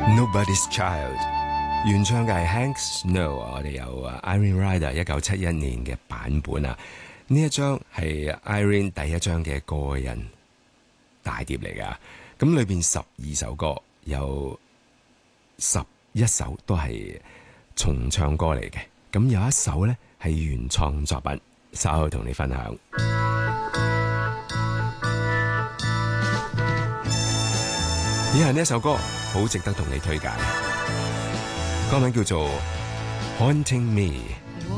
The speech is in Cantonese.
Nobody's Child， 原唱嘅係 Hank Snow， 我哋有 Irene Rider 1971年嘅版本啊。呢一張係 Irene 第一張嘅個人大碟嚟噶，咁裏邊12首歌，有11首都係重唱歌嚟嘅，咁有一首呢係原創作品，稍後同你分享。以下呢一首歌好值得同你推介，歌名叫做《Haunting Me》。